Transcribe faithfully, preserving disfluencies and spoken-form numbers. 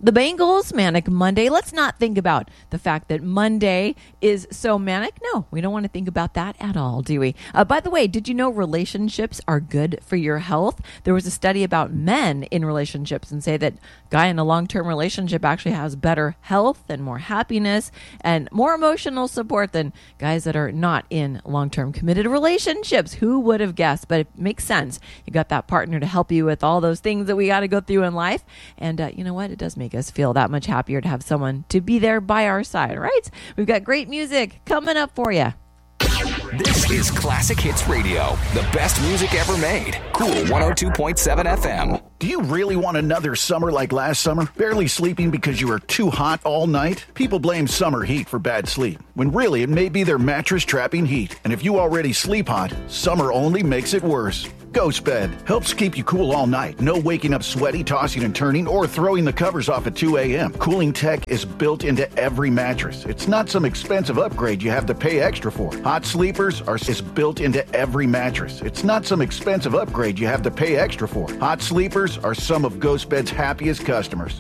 The Bengals, Manic Monday. Let's not think about the fact that Monday is so manic. No, we don't want to think about that at all, do we? Uh, by the way, did you know relationships are good for your health? There was a study about men in relationships and say that guy in a long-term relationship actually has better health and more happiness and more emotional support than guys that are not in long-term committed relationships. Who would have guessed? But it makes sense. You got that partner to help you with all those things that we got to go through in life. And uh, you know what? It does make us feel that much happier to have someone to be there by our side, right? We've got great music coming up for you. This is Classic Hits Radio, the best music ever made. Cool one oh two point seven F M. Do you really want another summer like last summer? Barely sleeping because you were too hot all night? People blame summer heat for bad sleep, when really it may be their mattress trapping heat. And if you already sleep hot, summer only makes it worse. Ghost Bed helps keep you cool all night. No waking up sweaty, tossing and turning, or throwing the covers off at two a.m. Cooling tech is built into every mattress. It's not some expensive upgrade you have to pay extra for. Hot Sleepers are is built into every mattress. It's not some expensive upgrade you have to pay extra for. Hot Sleepers are some of Ghost Bed's happiest customers.